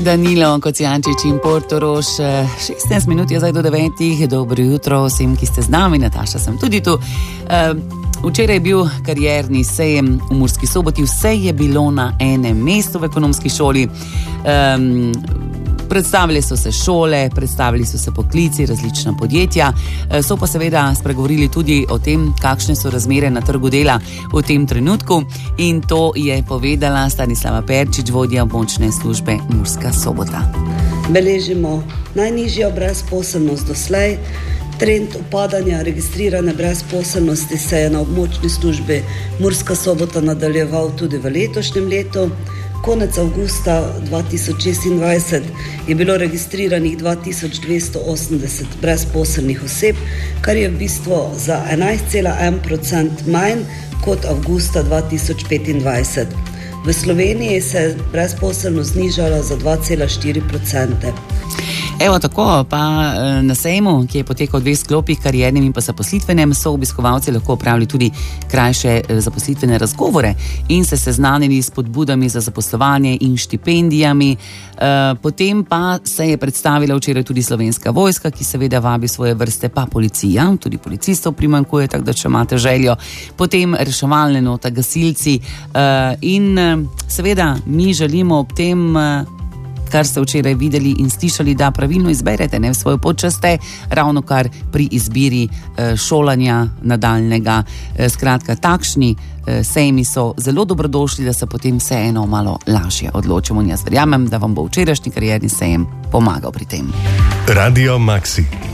Danilo Kocijančič in Portorož, 16 minut je zdaj do 9. Dobro jutro vsem, ki ste z nami. Nataša sem tudi tu. Včeraj je bil karierni sejem v Murski Soboti. Vse je bilo na enem mestu v ekonomski šoli. Predstavili so se šole, predstavili so se poklici, različna podjetja, so pa seveda spregovorili tudi o tem, kakšne so razmere na trgu dela v tem trenutku, in to je povedala Stanislava Perčič, vodja območne službe Murska Sobota. Beležimo najnižjo brezposelnost doslej. Trend upadanja registrirane brezposelnosti se je na območni službi Murska Sobota nadaljeval tudi v letošnjem letu. Konec avgusta 2026 je bilo registriranih 2280 brezposelnih oseb, kar je v bistvu za 11,1% manj kot avgusta 2025. V Sloveniji se je brezposelnost znižala za 2,4%. Evo tako, pa na sejmu, ki je potekal v dveh sklopih, kariernem in pa zaposlitvenem, so obiskovalci lahko opravili tudi krajše zaposlitvene razgovore in se seznanili s spodbudami za zaposlovanje in štipendijami. Potem pa se je predstavila včeraj tudi Slovenska vojska, ki seveda vabi svoje vrste, pa policija, tudi policistov primanjkuje, tako da če imate željo, potem reševalne nota, gasilci in seveda mi želimo ob tem, kar ste včeraj videli in slišali, da pravilno izberete svojo pot, če ste ravno kar pri izbiri šolanja nadaljnega. Skratka, takšni sejmi so zelo dobrodošli, da se potem vseeno malo lažje odločimo. In jaz verjamem, da vam bo včerajšnji karierni sejem pomagal pri tem. Radio Maxi.